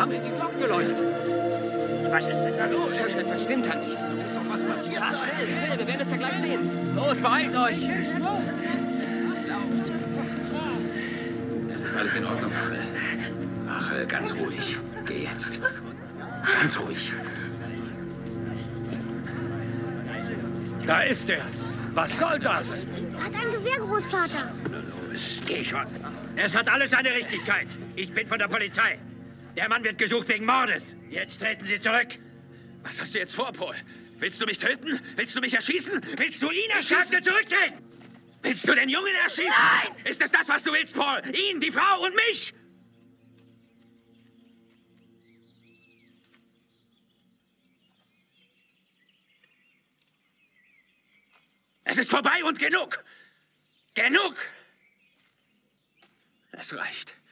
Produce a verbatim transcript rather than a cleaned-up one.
haben sie die Glocken geläutet. Was ist denn da los? Etwas stimmt da nicht. Da muss doch was passiert Ja, sein. schnell, schnell, wir werden es ja gleich sehen. Los, beeilt euch. Es ist alles in Ordnung, Rachel. Rachel, ganz ruhig. Geh jetzt. Ganz ruhig. Da ist er. Was soll das? Er hat ein Gewehr, Großvater. Los, geh schon. Es hat alles seine Richtigkeit. Ich bin von der Polizei. Der Mann wird gesucht wegen Mordes. Jetzt treten Sie zurück. Was hast du jetzt vor, Paul? Willst du mich töten? Willst du mich erschießen? Willst du ihn Ich sag dir erschießen? zurücktreten! Willst du den Jungen erschießen? Nein! Ist es das, was du willst, Paul? Ihn, die Frau und mich? Es ist vorbei und genug. Genug. Es reicht.